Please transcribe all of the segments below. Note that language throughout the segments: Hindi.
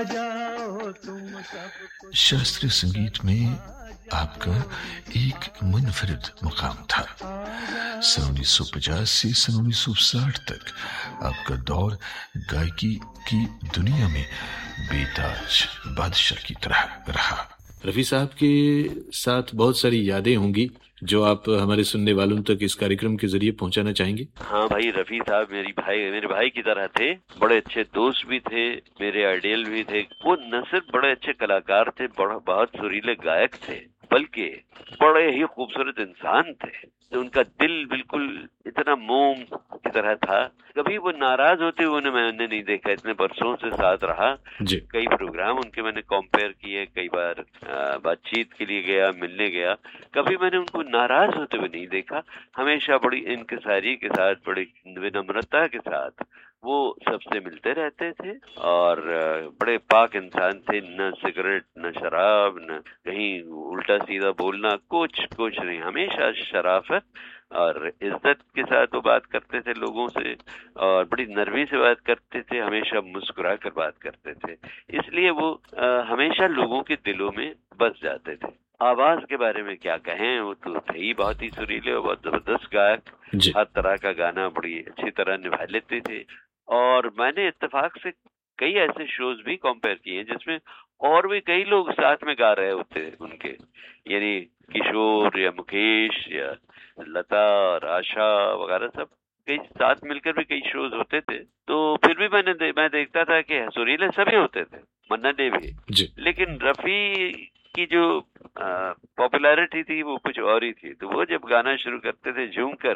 शास्त्रीय संगीत में आपका एक मुनफरिद मुकाम था। सन 1950 से सन 1960 तक आपका दौर गायकी की दुनिया में बेताज बादशाह की तरह रहा। रफी साहब के साथ बहुत सारी यादें होंगी जो आप हमारे सुनने वालों तक इस कार्यक्रम के जरिए पहुंचाना चाहेंगे। हाँ भाई, रफी साहब मेरे भाई की तरह थे। बड़े अच्छे दोस्त भी थे, मेरे आइडियल भी थे। वो न सिर्फ बड़े अच्छे कलाकार थे, बहुत सुरीले गायक थे, बल्कि बड़े ही खूबसूरत इंसान थे। तो उनका दिल बिल्कुल इतना मोम की तरह था। कभी वो नाराज होते हुए मैंने नहीं देखा। इतने बरसों से साथ रहा। कई प्रोग्राम उनके मैंने कंपेयर किए, कई बार बातचीत के लिए गया, मिलने गया। कभी मैंने उनको नाराज होते हुए नहीं देखा। हमेशा बड़ी इंकिसारी के साथ, बड़ी विनम्रता के साथ वो सबसे मिलते रहते थे और बड़े पाक इंसान थे। न सिगरेट, न शराब, न कहीं उल्टा सीधा बोलना, कुछ नहीं। हमेशा शराफत और इज्जत के साथ वो बात करते थे लोगों से, और बड़ी नरमी से बात करते थे। हमेशा मुस्कुरा कर बात करते थे। इसलिए वो हमेशा लोगों के दिलों में बस जाते थे। आवाज के बारे में क्या कहें, वो तो थे ही बहुत ही सुरीले और बहुत जबरदस्त गायक। हर तरह का गाना बड़ी अच्छी तरह निभा लेते थे। और मैंने इत्तेफाक से कई ऐसे शोज भी कंपेयर किए जिसमें और भी कई लोग साथ में गा रहे होते उनके, यानी किशोर या मुकेश या लता और आशा वगैरह सब कई साथ मिलकर भी कई शोज होते थे। तो फिर भी मैं देखता था कि सुरीले सभी होते थे, मन्ना डे भी। लेकिन रफी की जो पॉपुलैरिटी थी वो कुछ और ही थी। तो वो जब गाना शुरू करते थे झूमकर,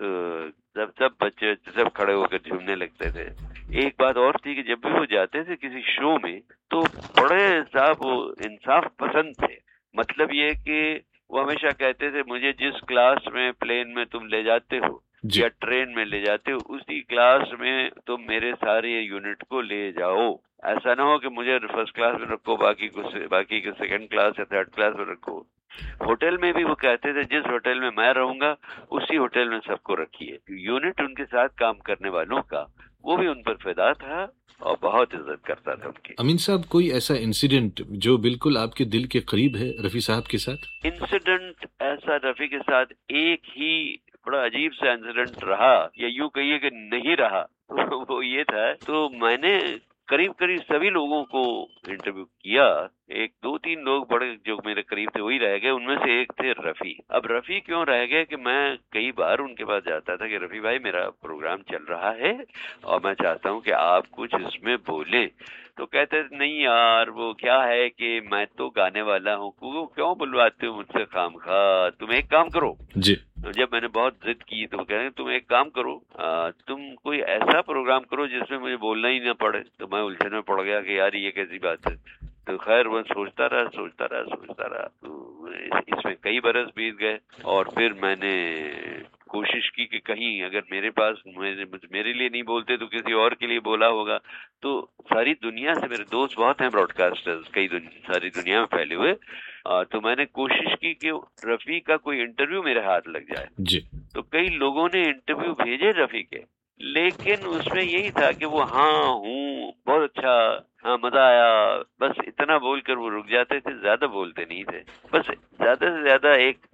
तो सब बच्चे सब खड़े होकर झूमने लगते थे। एक बात और थी कि जब भी वो जाते थे किसी शो में, तो बड़े साहब वो इंसाफ पसंद थे। मतलब ये कि वो हमेशा कहते थे, मुझे जिस क्लास में प्लेन में तुम ले जाते हो या ट्रेन में ले जाते हो, उसी क्लास में तुम मेरे सारे यूनिट को ले जाओ। ऐसा ना हो कि मुझे फर्स्ट क्लास में रखो, बाकी को सेकंड क्लास या थर्ड क्लास में रखो। होटल में भी वो कहते थे, जिस होटल में मैं रहूंगा उसी होटल में सबको रखिए। यूनिट उनके साथ काम करने वालों का वो भी उन पर फिदा था और बहुत इज्जत करता था उनकी। अमीन साहब, कोई ऐसा इंसिडेंट जो बिल्कुल आपके दिल के करीब है रफी साहब के साथ? इंसिडेंट ऐसा रफी के साथ एक ही बड़ा अजीब सा इंसिडेंट रहा, या यूं कहिए कि नहीं रहा। वो ये था, तो मैंने करीब सभी लोगों को इंटरव्यू किया। एक दो तीन लोग बड़े जो मेरे करीब थे वही रह गए। उनमें से एक थे रफी। अब रफी क्यों रह गए कि मैं कई बार उनके पास जाता था कि रफी भाई, मेरा प्रोग्राम चल रहा है और मैं चाहता हूँ कि आप कुछ इसमें बोलें। तो कहते नहीं यार, वो क्या है कि मैं तो गाने वाला हूँ, क्यों बुलवाते हो मुझसे खामखा, तुम एक काम करो जी। तो जब मैंने बहुत जिद की तो कह रहे तुम एक काम करो, तुम कोई ऐसा प्रोग्राम करो जिसमें मुझे बोलना ही ना पड़े। तो मैं उलझन में पड़ गया कि यार ये कैसी बात है। तो खैर वो सोचता रहा। तो इसमें कई बरस बीत गए और फिर मैंने कोशिश की कि कहीं अगर मेरे पास मेरे लिए नहीं बोलते तो किसी और के लिए बोला होगा। तो सारी दुनिया से मेरे दोस्त बहुत हैं ब्रॉडकास्टर्स, सारी दुनिया में फैले हुए। तो मैंने कोशिश की कि रफी का कोई इंटरव्यू मेरे हाथ लग जाए जी। तो कई लोगों ने इंटरव्यू भेजे रफी के, लेकिन उसमें यही था कि वो हाँ हूँ बहुत अच्छा, हाँ मजा आया, बस इतना बोलकर वो रुक जाते थे, ज्यादा बोलते नहीं थे। बस ज्यादा से ज्यादा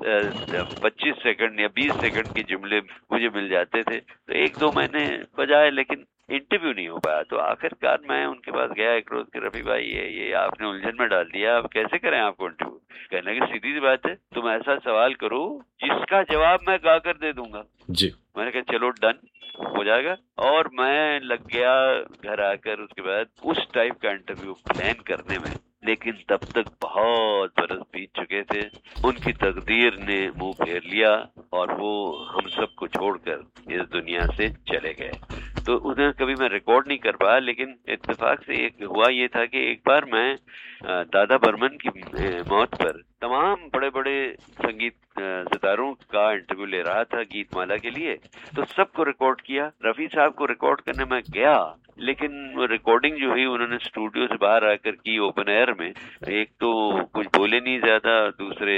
25 सेकंड या 20 सेकंड के जुमले मुझे मिल जाते थे। तो एक दो मैंने बजाए लेकिन इंटरव्यू नहीं हो पाया। तो आखिरकार मैं उनके पास गया एक रोज के, रफी भाई ये आपने उलझन में डाल दिया, अब कैसे करें आपको इंटरव्यू? कहने की सीधी सी बात है, तुम ऐसा सवाल करो जिसका जवाब मैं गाकर दे दूंगा जी। मैंने कहा चलो डन हो जाएगा। और मैं लग गया घर आकर उसके बाद उस टाइप का इंटरव्यू प्लान करने में। लेकिन तब तक बहुत बरस बीत चुके थे, उनकी तकदीर ने मुंह फेर लिया और वो हम सबको छोड़कर इस दुनिया से चले गए। तो उन्हें कभी मैं रिकॉर्ड नहीं कर पाया, लेकिन इत्तेफाक से एक हुआ ये था कि एक बार मैं दादा बर्मन की मौत पर तमाम बड़े बड़े संगीत सितारों का इंटरव्यू ले रहा था गीतमाला के लिए, तो सबको रिकॉर्ड किया। रफी साहब को रिकॉर्ड करने में गया, लेकिन रिकॉर्डिंग जो हुई उन्होंने स्टूडियो से बाहर आकर की ओपन एयर में। एक तो कुछ बोले नहीं ज्यादा, दूसरे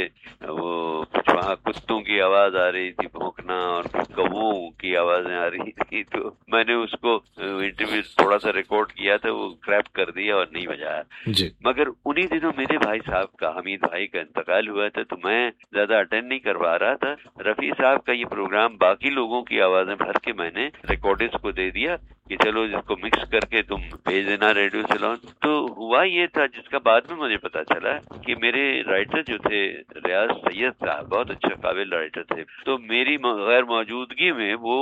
वो कुछ वहाँ कुत्तों की आवाज आ रही थी, भौंकना, और कौवों की आवाजें आ रही थी। तो मैंने उसको इंटरव्यू थोड़ा सा रिकॉर्ड किया था, वो क्रैप कर दिया और नहीं बजाया। मगर उन्हीं दिनों मेरे भाई साहब का, हमीद भाई का इंतकाल हुआ था, तो मैं ज्यादा अटेंड नहीं कर पा रहा था। रफी साहब का ये प्रोग्राम बाकी लोगों की आवाजें भर के मैंने रिकॉर्डिस्ट को दे दिया कि चलो जिसको मिक्स करके तुम भेज देना रेडियो सिलोन। तो हुआ ये था, जिसका बाद में मुझे पता चला कि मेरे राइटर जो थे रियाज सैयद साहब, बहुत अच्छे काबिल राइटर थे, तो मेरी गैर मौजूदगी में वो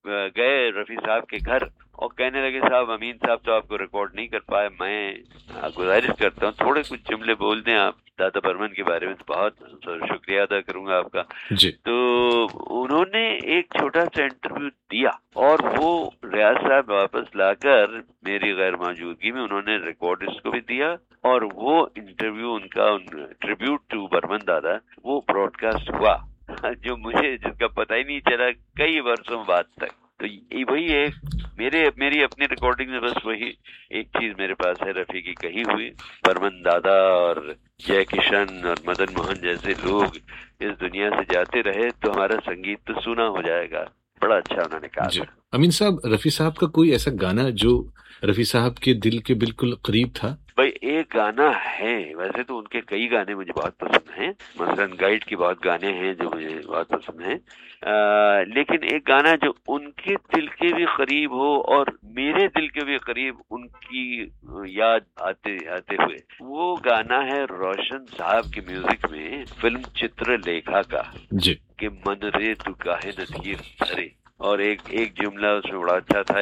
गए रफी साहब के घर और कहने लगे, साहब अमीन साहब तो आपको रिकॉर्ड नहीं कर पाए, मैं गुजारिश करता हूँ थोड़े कुछ जुमले बोल दें आप दादा बर्मन के बारे में, तो बहुत शुक्रिया अदा करूंगा आपका जी। तो उन्होंने एक छोटा सा इंटरव्यू दिया और वो रियाज साहब वापस लाकर मेरी गैर मौजूदगी में उन्होंने रिकॉर्डिस्ट को भी दिया, और वो इंटरव्यू उनका ट्रिब्यूट टू बर्मन दादा वो ब्रॉडकास्ट हुआ, जो मुझे जिसका पता ही नहीं चला कई वर्षों बाद तक। तो वही है मेरी अपनी रिकॉर्डिंग में, बस वही एक चीज मेरे पास है रफी की कही हुई। बर्मन दादा और जय किशन और मदन मोहन जैसे लोग इस दुनिया से जाते रहे तो हमारा संगीत तो सूना हो जाएगा। बड़ा अच्छा उन्होंने कहा। अमीन साहब, रफी साहब का कोई ऐसा गाना जो रफी साहब के दिल के बिल्कुल करीब था? भाई एक गाना है, वैसे तो उनके कई गाने मुझे बहुत पसंद हैं, मसलन गाइड के बहुत गाने हैं जो मुझे बहुत पसंद हैं, लेकिन एक गाना जो उनके दिल के भी करीब हो और मेरे दिल के भी करीब उनकी याद आते हुए, वो गाना है रोशन साहब की म्यूजिक में फिल्म चित्रलेखा का जी, कि मन रे तू काहे न धीर धरे। और एक जुमला उसमें बड़ा अच्छा था,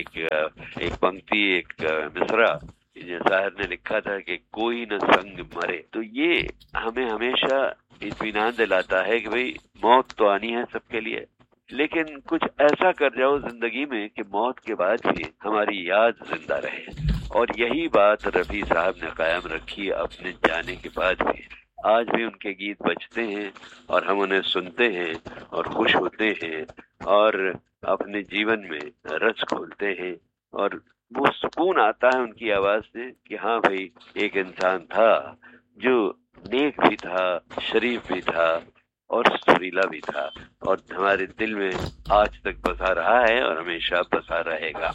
एक पंक्ति, एक मिसरा शायर ने लिखा था कि कोई न संग मरे। तो ये हमें हमेशा इत्मीनान दिलाता है कि भाई मौत तो आनी है सबके लिए, लेकिन कुछ ऐसा कर जाओ जिंदगी में कि मौत के बाद भी हमारी याद जिंदा रहे। और यही बात रफी साहब ने कायम रखी अपने जाने के बाद भी। आज भी उनके गीत बजते हैं और हम उन्हें सुनते हैं और खुश होते हैं और अपने जीवन में रस खोलते हैं, और वो सुकून आता है उनकी आवाज से कि हाँ भाई एक इंसान था जो नेक भी था, शरीफ भी था और सुरीला भी था, और हमारे दिल में आज तक बसा रहा है और हमेशा बसा रहेगा।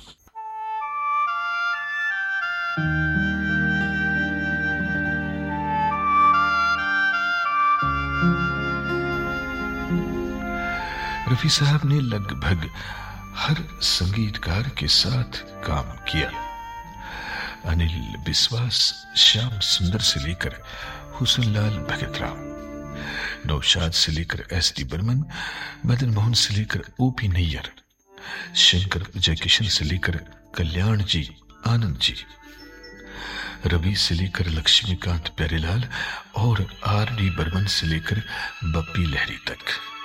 रफी साहब ने लगभग हर संगीतकार के साथ काम किया। अनिल बिस्वास, श्याम सुंदर से लेकर हुसनलाल भगतराम, नौशाद से लेकर एस.डी. बर्मन, मदन मोहन से लेकर ओ.पी. नैयर, शंकर जयकिशन से लेकर कल्याण जी, आनंद जी, रवि से लेकर लक्ष्मीकांत प्यारेलाल और आर.डी. बर्मन से लेकर बप्पी लहरी तक।